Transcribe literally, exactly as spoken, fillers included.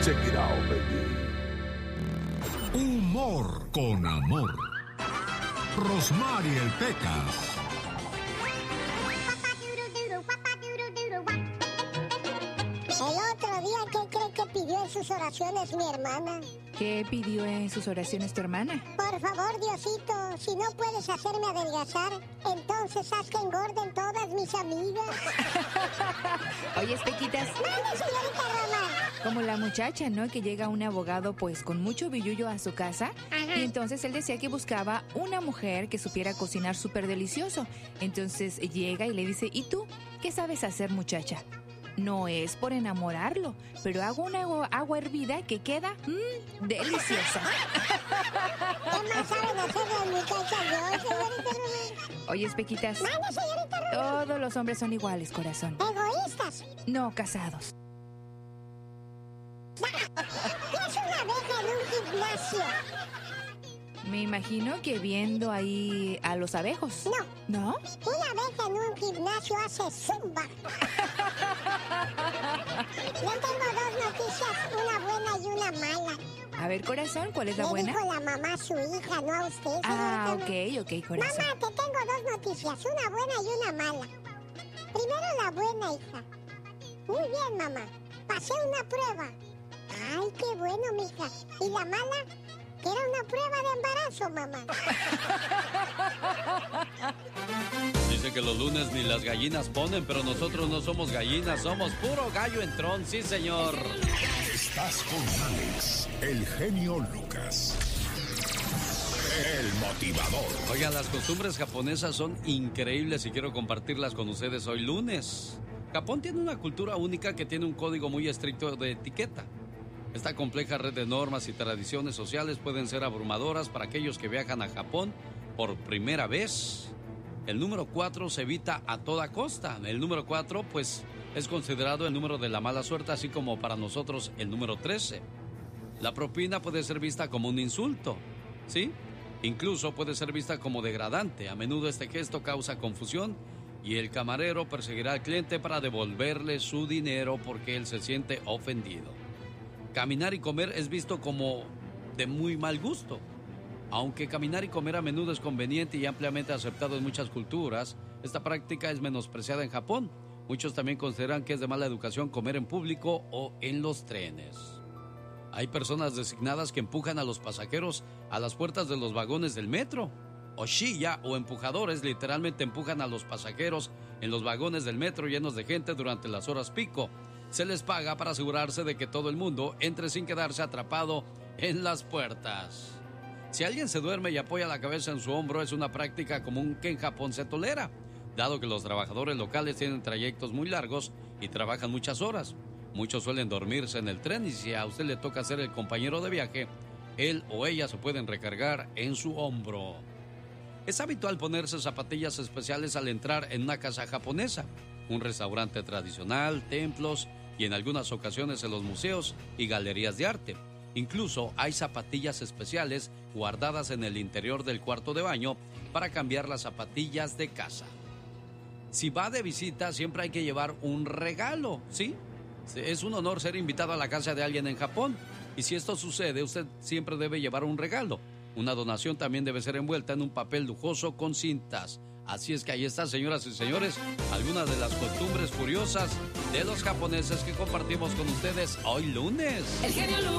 Check it out, baby. Humor con amor. Rosmarie el Pecas. El otro día, ¿qué cree que pidió en sus oraciones mi hermana? ¿Qué pidió en sus oraciones tu hermana? Por favor, Diosito, si no puedes hacerme adelgazar, entonces haz que engorden todas mis amigas. Oye, Pequitas. ¡Mande, señorita Roma! Como la muchacha, ¿no? Que llega un abogado, pues, con mucho billullo a su casa. Ajá. Y entonces él decía que buscaba una mujer que supiera cocinar súper delicioso. Entonces llega y le dice, ¿y tú? ¿Qué sabes hacer, muchacha? No es por enamorarlo, pero hago una agua hervida que queda mmm, deliciosa. ¿Qué más saben hacer las muchachas yo, señorita Roma? Oye, Pequitas. ¡Mande, señorita Roma! Todos los hombres son iguales, corazón. ¿Egoístas? No, casados. ¿Qué es una abeja en un gimnasio? Me imagino que viendo ahí a los abejos. No. ¿No? Una abeja en un gimnasio hace zumba. Yo tengo dos noticias, una buena y una mala. A ver, corazón, ¿cuál es la Le buena? dijo la mamá a su hija, no a usted. Ah, ok, ok, corazón. Mamá, te tengo dos noticias, una buena y una mala. Primero la buena, hija. Muy bien, mamá. Pasé una prueba. Ay, qué bueno, mija. ¿Y la mala? Que era una prueba de embarazo, mamá. Dice que los lunes ni las gallinas ponen, pero nosotros no somos gallinas, somos puro gallo entrón, sí, señor. Estás con Alex, el genio Lucas. El motivador. Oigan, las costumbres japonesas son increíbles y quiero compartirlas con ustedes hoy lunes. Japón tiene una cultura única que tiene un código muy estricto de etiqueta. Esta compleja red de normas y tradiciones sociales pueden ser abrumadoras para aquellos que viajan a Japón por primera vez. El número cuatro se evita a toda costa. El número cuatro, pues, es considerado el número de la mala suerte, así como para nosotros el número trece. La propina puede ser vista como un insulto, ¿sí? Incluso puede ser vista como degradante. A menudo este gesto causa confusión y el camarero perseguirá al cliente para devolverle su dinero porque él se siente ofendido. Caminar y comer es visto como de muy mal gusto. Aunque caminar y comer a menudo es conveniente y ampliamente aceptado en muchas culturas, esta práctica es menospreciada en Japón. Muchos también consideran que es de mala educación comer en público o en los trenes. Hay personas designadas que empujan a los pasajeros a las puertas de los vagones del metro. Oshiya o empujadores literalmente empujan a los pasajeros en los vagones del metro llenos de gente durante las horas pico. Se les paga para asegurarse de que todo el mundo entre sin quedarse atrapado en las puertas. Si alguien se duerme y apoya la cabeza en su hombro, es una práctica común que en Japón se tolera, dado que los trabajadores locales tienen trayectos muy largos y trabajan muchas horas. Muchos suelen dormirse en el tren y si a usted le toca ser el compañero de viaje, él o ella se pueden recargar en su hombro. Es habitual ponerse zapatillas especiales al entrar en una casa japonesa, un restaurante tradicional, templos y en algunas ocasiones en los museos y galerías de arte. Incluso hay zapatillas especiales guardadas en el interior del cuarto de baño para cambiar las zapatillas de casa. Si va de visita, siempre hay que llevar un regalo, ¿sí? Es un honor ser invitado a la casa de alguien en Japón. Y si esto sucede, usted siempre debe llevar un regalo. Una donación también debe ser envuelta en un papel lujoso con cintas. Así es que ahí está, señoras y señores, algunas de las costumbres curiosas de los japoneses que compartimos con ustedes hoy lunes. El genio Lucas.